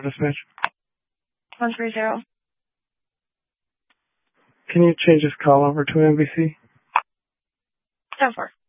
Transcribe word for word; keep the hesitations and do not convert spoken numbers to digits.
Dispatch. one three zero. Can you change this call over to N B C? ten four.